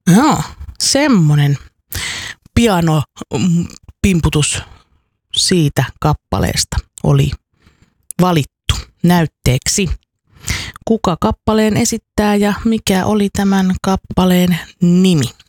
Joo, semmonen pianopimputus siitä kappaleesta oli valittu näytteeksi. Kuka kappaleen esittää ja mikä oli tämän kappaleen nimi?